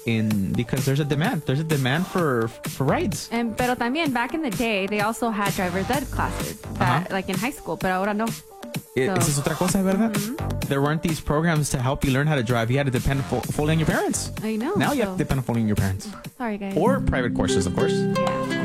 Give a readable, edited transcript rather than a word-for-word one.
because there's a demand. There's a demand for rides. Pero también back in the day, they also had driver's ed classes that, like in high school, pero ahora no. Esa es otra cosa, ¿verdad? There weren't these programs to help you learn how to drive. You had to depend fully on your parents. I know. Now you have to depend fully on your parents. Sorry, guys. Or private courses, of course. Yeah.